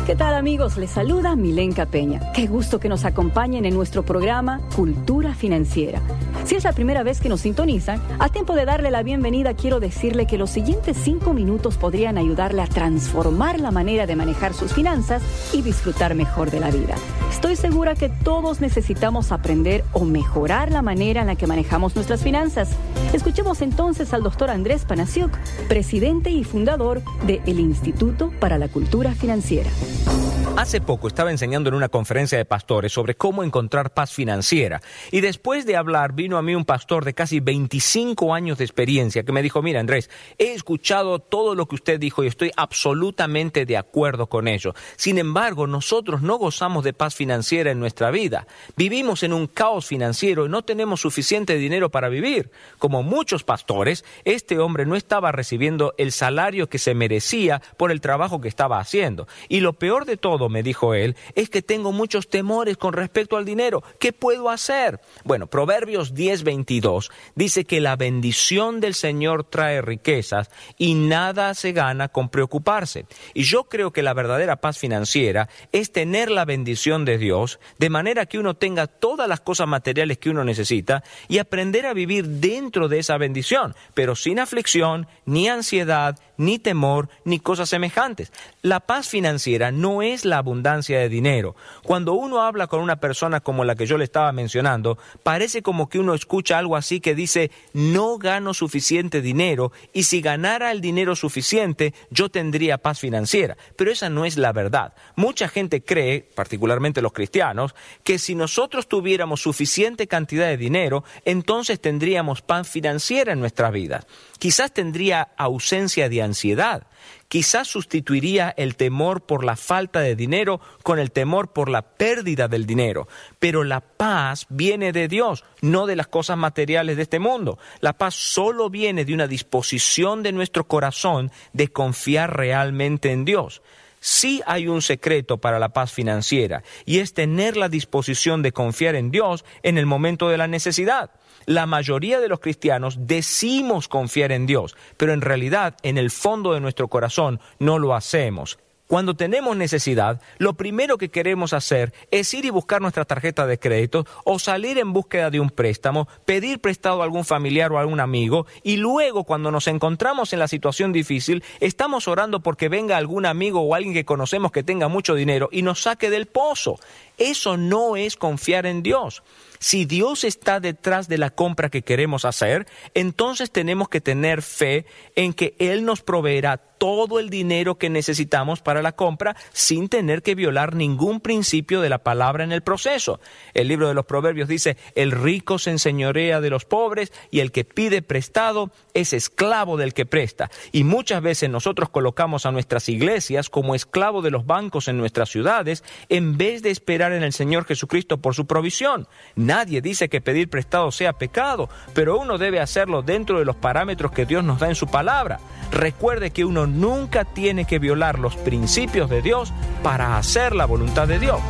¿Qué tal, amigos? Les saluda Milenka Peña. Qué gusto que nos acompañen en nuestro programa Cultura Financiera. Si es la primera vez que nos sintonizan, a tiempo de darle la bienvenida, quiero decirle que los siguientes 5 minutos podrían ayudarle a transformar la manera de manejar sus finanzas y disfrutar mejor de la vida. Estoy segura que todos necesitamos aprender o mejorar la manera en la que manejamos nuestras finanzas. Escuchemos entonces al doctor Andrés Panasiuk, presidente y fundador del Instituto para la Cultura Financiera. Hace poco estaba enseñando en una conferencia de pastores sobre cómo encontrar paz financiera. Y después de hablar, vino a mí un pastor de casi 25 años de experiencia que me dijo: mira, Andrés, he escuchado todo lo que usted dijo y estoy absolutamente de acuerdo con ello. Sin embargo, nosotros no gozamos de paz financiera en nuestra vida. Vivimos en un caos financiero y no tenemos suficiente dinero para vivir. Como muchos pastores, este hombre no estaba recibiendo el salario que se merecía por el trabajo que estaba haciendo. Y lo peor de todo, me dijo él, es que tengo muchos temores con respecto al dinero. ¿Qué puedo hacer? Bueno, Proverbios 10:22 dice que la bendición del Señor trae riquezas y nada se gana con preocuparse. Y yo creo que la verdadera paz financiera es tener la bendición de Dios, de manera que uno tenga todas las cosas materiales que uno necesita y aprender a vivir dentro de esa bendición, pero sin aflicción, ni ansiedad, ni temor, ni cosas semejantes. La paz financiera no es la abundancia de dinero. Cuando uno habla con una persona como la que yo le estaba mencionando, parece como que uno escucha algo así que dice: no gano suficiente dinero y si ganara el dinero suficiente, yo tendría paz financiera. Pero esa no es la verdad. Mucha gente cree, particularmente los cristianos, que si nosotros tuviéramos suficiente cantidad de dinero, entonces tendríamos paz financiera en nuestras vidas. Quizás tendría ausencia de ansiedad. Quizás sustituiría el temor por la falta de dinero con el temor por la pérdida del dinero. Pero la paz viene de Dios, no de las cosas materiales de este mundo. La paz solo viene de una disposición de nuestro corazón de confiar realmente en Dios. Sí hay un secreto para la paz financiera, y es tener la disposición de confiar en Dios en el momento de la necesidad. La mayoría de los cristianos decimos confiar en Dios, pero en realidad, en el fondo de nuestro corazón, no lo hacemos. Cuando tenemos necesidad, lo primero que queremos hacer es ir y buscar nuestra tarjeta de crédito o salir en búsqueda de un préstamo, pedir prestado a algún familiar o a algún amigo, y luego, cuando nos encontramos en la situación difícil, estamos orando porque venga algún amigo o alguien que conocemos que tenga mucho dinero y nos saque del pozo. Eso no es confiar en Dios. Si Dios está detrás de la compra que queremos hacer, entonces tenemos que tener fe en que Él nos proveerá todo el dinero que necesitamos para la compra sin tener que violar ningún principio de la palabra en el proceso. El libro de los Proverbios dice: el rico se enseñorea de los pobres y el que pide prestado es esclavo del que presta. Y muchas veces nosotros colocamos a nuestras iglesias como esclavo de los bancos en nuestras ciudades en vez de esperar en el Señor Jesucristo por su provisión. Nadie dice que pedir prestado sea pecado, pero uno debe hacerlo dentro de los parámetros que Dios nos da en su palabra. Recuerde que uno nunca tiene que violar los principios de Dios para hacer la voluntad de Dios.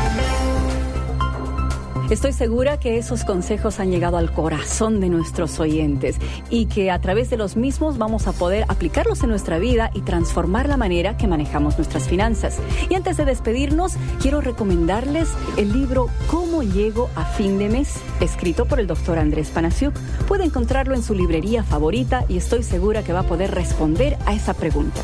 Estoy segura que esos consejos han llegado al corazón de nuestros oyentes y que a través de los mismos vamos a poder aplicarlos en nuestra vida y transformar la manera que manejamos nuestras finanzas. Y antes de despedirnos, quiero recomendarles el libro ¿Cómo llego a fin de mes?, escrito por el doctor Andrés Panasiuk. Puede encontrarlo en su librería favorita y estoy segura que va a poder responder a esa pregunta.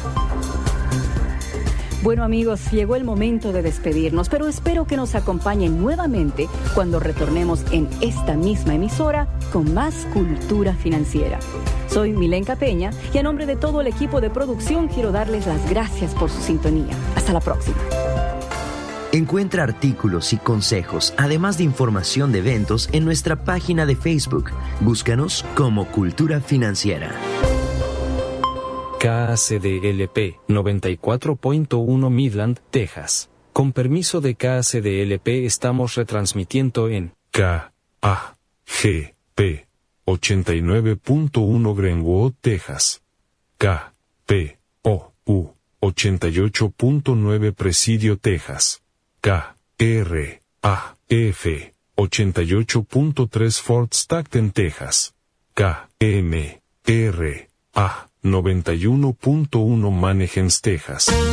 Bueno, amigos, llegó el momento de despedirnos, pero espero que nos acompañen nuevamente cuando retornemos en esta misma emisora con más cultura financiera. Soy Milenka Peña y a nombre de todo el equipo de producción quiero darles las gracias por su sintonía. Hasta la próxima. Encuentra artículos y consejos, además de información de eventos en nuestra página de Facebook. Búscanos como Cultura Financiera. KACDLP 94.1 Midland, Texas. Con permiso de KACDLP estamos retransmitiendo en KAGP 89.1 Greenwood, Texas. KPOU 88.9 Presidio, Texas. KRAF 88.3 Fort Stockton, Texas. KMRA 91.1 Manheim, Texas.